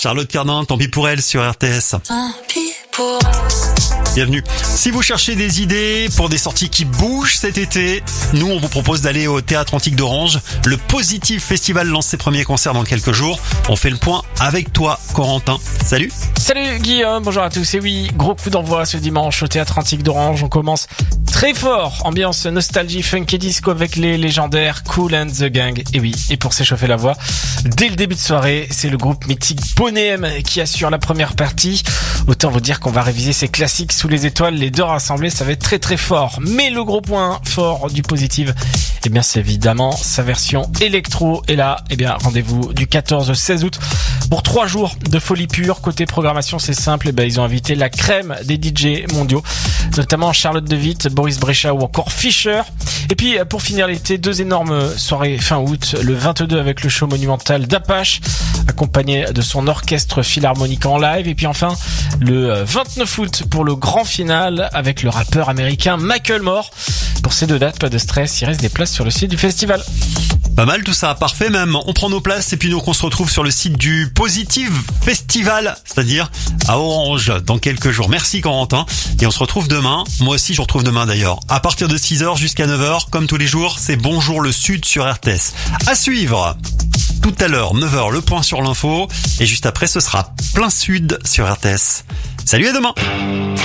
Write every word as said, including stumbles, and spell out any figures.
Charlotte Cardin, tant pis pour elle sur R T S. Tant pis pour Bienvenue. Si vous cherchez des idées pour des sorties qui bougent cet été, nous on vous propose d'aller au Théâtre Antique d'Orange. Le Positive Festival lance ses premiers concerts dans quelques jours. On fait le point avec toi, Corentin. Salut. Salut Guillaume, bonjour à tous. Et oui, gros coup d'envoi ce dimanche au Théâtre Antique d'Orange. On commence très fort, ambiance nostalgie, funk et disco avec les légendaires Kool and the Gang. Et oui, et pour s'échauffer la voix, dès le début de soirée, c'est le groupe mythique Boney M qui assure la première partie. Autant vous dire qu'on va réviser ces classiques sous les étoiles, les deux rassemblés, ça va être très très fort. Mais le gros point fort du Positive, eh bien c'est évidemment sa version électro. Et là, eh bien rendez-vous du quatorze au seize août pour trois jours de folie pure. Côté programmation, c'est simple, eh ben ils ont invité la crème des D J mondiaux, notamment Charlotte de Witt, Boris Brejcha ou encore Fischer. Et puis pour finir l'été, deux énormes soirées fin août, le vingt-deux avec le show monumental d'Apache, accompagné de son orchestre philharmonique en live. Et puis enfin le vingt-neuf août pour le grand final avec le rappeur américain Macklemore. Pour ces deux dates, pas de stress, il reste des places sur le site du festival. Pas mal tout ça, parfait même. On prend nos places et puis nous on se retrouve sur le site du Positive Festival, c'est-à-dire à Orange dans quelques jours. Merci Corentin. Et on se retrouve demain. Moi aussi je vous retrouve demain d'ailleurs. À partir de six heures jusqu'à neuf heures, comme tous les jours, c'est Bonjour le Sud sur R T S. À suivre. Tout à l'heure, neuf heures, le point sur l'info. Et juste après, ce sera Plein Sud sur R T S. Salut, à demain!